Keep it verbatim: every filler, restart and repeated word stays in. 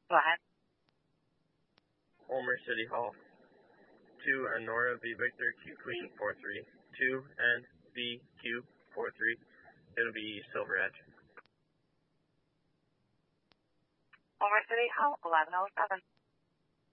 Go ahead. Homer City Hall. two Nora V Victor Q Queen four three. two N V Q four three. It'll be Silver Edge. Homer City Hall, eleven oh seven.